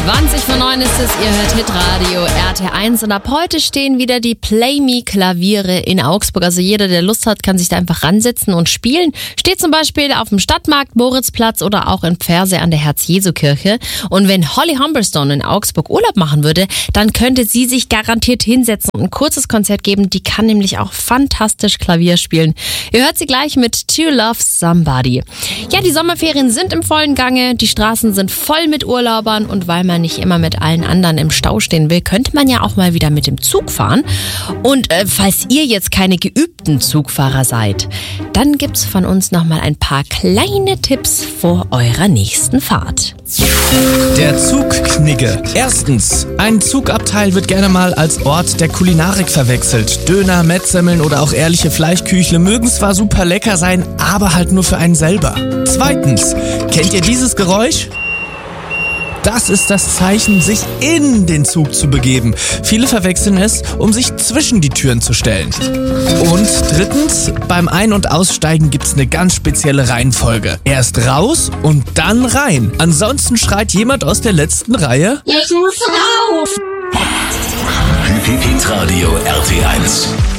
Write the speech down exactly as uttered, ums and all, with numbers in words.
zwanzig vor neun ist es, ihr hört Hitradio R T eins und ab heute stehen wieder die Play Me Klaviere in Augsburg. Also jeder, der Lust hat, kann sich da einfach ransetzen und spielen. Steht zum Beispiel auf dem Stadtmarkt, Moritzplatz oder auch in Pferse an der Herz-Jesu-Kirche. Und wenn Holly Humberstone in Augsburg Urlaub machen würde, dann könnte sie sich garantiert hinsetzen und ein kurzes Konzert geben. Die kann nämlich auch fantastisch Klavier spielen. Ihr hört sie gleich mit To Love Somebody. Ja, die Sommerferien sind im vollen Gange. Die Straßen sind voll mit Urlaubern und weil man nicht immer mit allen anderen im Stau stehen will, könnte man ja auch mal wieder mit dem Zug fahren. Und äh, falls ihr jetzt keine geübten Zugfahrer seid, dann gibt's von uns nochmal ein paar kleine Tipps vor eurer nächsten Fahrt. Der Zugknigge. Erstens, ein Zugabteil wird gerne mal als Ort der Kulinarik verwechselt. Döner, Mettsemmeln oder auch ehrliche Fleischküchle mögen zwar super lecker sein, aber halt nur für einen selber. Zweitens, kennt ihr dieses Geräusch? Das ist das Zeichen, sich in den Zug zu begeben. Viele verwechseln es, um sich zwischen die Türen zu stellen. Und drittens, beim Ein- und Aussteigen gibt's eine ganz spezielle Reihenfolge. Erst raus und dann rein. Ansonsten schreit jemand aus der letzten Reihe: Ich muss raus! Hitradio R T eins.